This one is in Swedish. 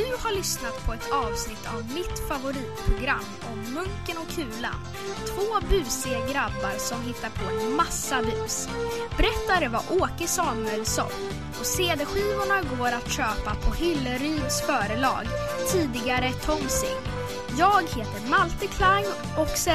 Du har lyssnat på ett avsnitt av mitt favoritprogram om Munken och Kulan. 2 busiga grabbar som hittar på en massa bus. Berättare var Åke Samuelsson och CD-skivorna går att köpa på Hilleryds förlag, tidigare Tomsing. Jag heter Malte Klang och